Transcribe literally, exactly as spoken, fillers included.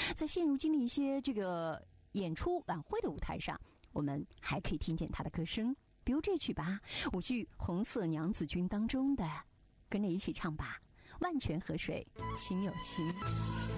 在现如今的一些这个演出晚会的舞台上，我们还可以听见他的歌声，比如这曲吧，舞剧《红色娘子军》当中的，跟着一起唱吧，万泉河水情有情。